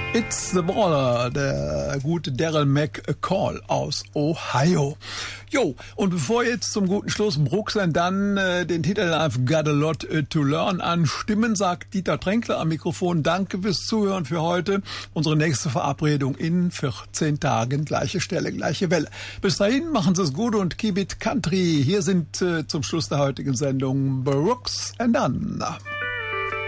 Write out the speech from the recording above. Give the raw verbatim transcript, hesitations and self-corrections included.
It's the Baller, der gute Daryl McCall aus Ohio. Jo, und bevor jetzt zum guten Schluss Bruxen dann äh, den Titel I've Got a Lot to Learn anstimmen, sagt Dieter Tränkler am Mikrofon. Danke fürs Zuhören für heute. Unsere nächste Verabredung in vierzehn Tagen, gleiche Stelle, gleiche Welle. Bis dahin, machen Sie es gut und keep it country. Hier sind äh, zum Schluss der heutigen Sendung Brooks and Dunn.